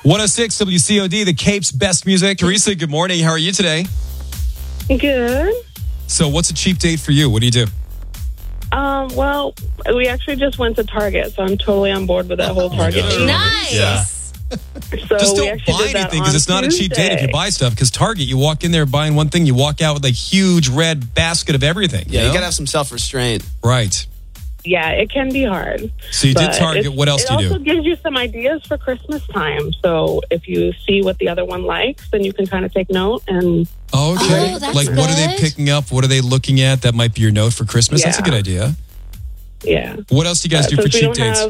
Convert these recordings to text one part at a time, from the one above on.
106 WCOD, the Cape's best music. Teresa, good morning. How are you today? Good. So what's a cheap date for you? What do you do? Well, we actually just went to Target, so I'm totally on board with that whole Target. gosh. thing. Nice. Yeah. So Just we don't actually buy did that anything because on it's not a cheap date if you Tuesday. buy stuff. Because Target, you walk in there buying one thing, you walk out with like huge red basket of everything. Yeah, you you know? gotta have some self-restraint. Right. Yeah, it can be hard. So you did But Target. What else do It you also do? gives you some ideas for Christmas time. So if you see what the other one likes, then you can kind of take note. And Okay. Oh, that's like, what are they good. picking up? What are they looking at? That might be your note for Christmas. That's a Yeah. good idea. yeah, What else do you guys do for since we cheap don't dates?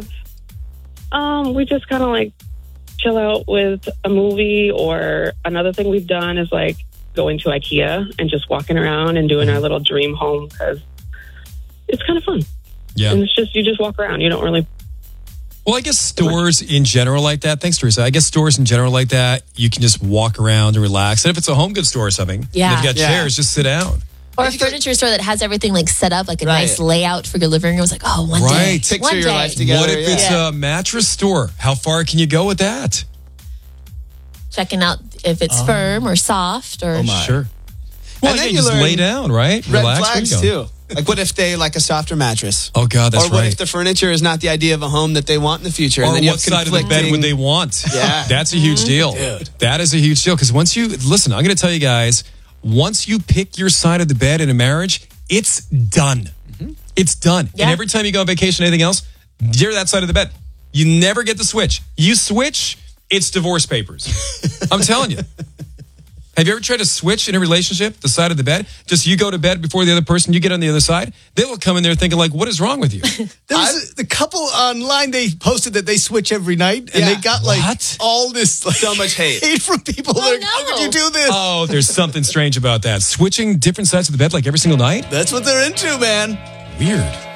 we just kind of like chill out with a movie. Or another thing we've done is like going to IKEA and just walking around and doing our little dream home because it's kind of fun. Yeah. And it's just, you just walk around. You don't really. Well, I guess stores in general like that. Thanks, Teresa. I guess stores in general like that, you can just walk around and relax. And if it's a home goods store or something, Yeah. and they've got Yeah. chairs, just sit down. Or a furniture store that has everything like set up, like a Right. nice layout for your living room. It's like, oh, one day. Right. Picture One your day. life together. What if it's yeah. a mattress store? How far can you go with that? Checking out if it's firm or soft or. Sure. Well, And then yeah, you just learn lay down, right? red Relax. Where flags you going? too? Like, what if they like a softer mattress? Oh, God, that's or what right. if the furniture is not the idea of a home that they want in the future? Or and then you what have side of the bed would they want? Yeah. That's a huge deal. Dude. That is a huge deal. Because once you, listen, I'm going to tell you guys, once you pick your side of the bed in a marriage, it's done. It's done. Yeah. And every time you go on vacation, anything else, you're that side of the bed. You never get to switch. You switch, it's divorce papers. I'm telling you. Have you ever tried to switch in a relationship, the side of the bed? Just you go to bed before the other person, you get on the other side. They will come in there thinking like, what is wrong with you? There was the couple online. They posted that they switch every night, and Yeah. they got like What? all this like, So much hate. from people. Oh, They're like, no. how could you do this? Oh, there's something strange about that. Switching different sides of the bed like every single night? That's what they're into, man. Weird.